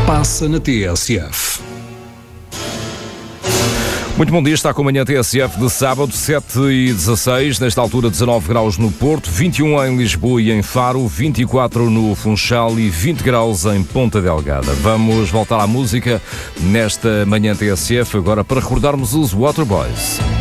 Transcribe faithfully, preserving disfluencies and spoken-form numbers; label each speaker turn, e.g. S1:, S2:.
S1: passa na T S F.
S2: Muito bom dia, está com a manhã T S F de sábado, sete e dezasseis, nesta altura dezanove graus no Porto, vinte e um em Lisboa e em Faro, vinte e quatro no Funchal e vinte graus em Ponta Delgada. Vamos voltar à música nesta manhã T S F, agora para recordarmos os Waterboys.